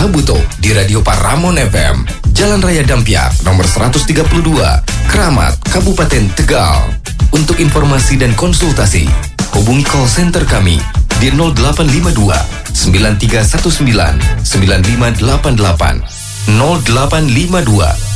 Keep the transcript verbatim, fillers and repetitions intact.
Habuto di Radio Paramon F M, Jalan Raya Dampiak, nomor seratus tiga puluh dua, Keramat, Kabupaten Tegal. Untuk informasi dan konsultasi, hubungi call center kami di nol delapan lima dua, sembilan tiga satu sembilan, sembilan lima delapan delapan, nol delapan lima dua